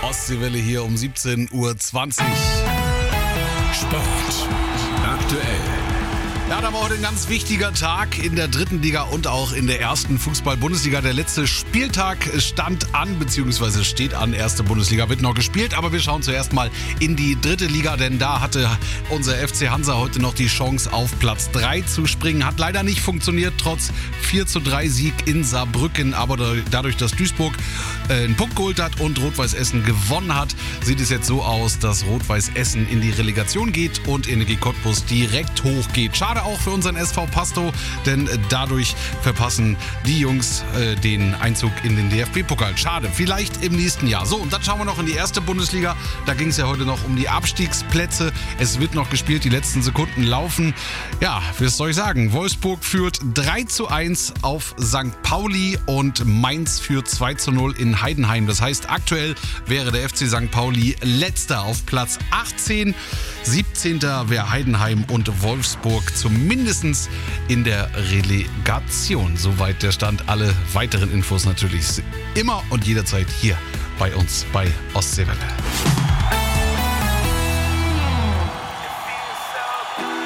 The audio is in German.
Ostseewelle hier um 17:20 Uhr. Sport aktuell. Ja, da war heute ein ganz wichtiger Tag in der dritten Liga und auch in der ersten Fußball-Bundesliga. Der letzte Spieltag stand an, beziehungsweise steht an. Erste Bundesliga wird noch gespielt, aber wir schauen zuerst mal in die dritte Liga, denn da hatte unser FC Hansa heute noch die Chance, auf Platz 3 zu springen. Hat leider nicht funktioniert, trotz 4:3 Sieg in Saarbrücken. Aber dadurch, dass Duisburg einen Punkt geholt hat und Rot-Weiß Essen gewonnen hat, sieht es jetzt so aus, dass Rot-Weiß Essen in die Relegation geht und Energie Cottbus direkt hochgeht. Schade auch für unseren SV Pastow, denn dadurch verpassen die Jungs den Einzug in den DFB-Pokal. Schade, vielleicht im nächsten Jahr. So, und dann schauen wir noch in die erste Bundesliga. Da ging es ja heute noch um die Abstiegsplätze. Es wird noch gespielt, die letzten Sekunden laufen. Ja, was soll ich sagen? Wolfsburg führt 3:1 auf St. Pauli und Mainz führt 2:0 in Heidenheim. Das heißt, aktuell wäre der FC St. Pauli letzter auf Platz 18. 17. wäre Heidenheim und Wolfsburg zumindest in der Relegation. Soweit der Stand. Alle weiteren Infos natürlich immer und jederzeit hier bei uns bei Ostseewelle.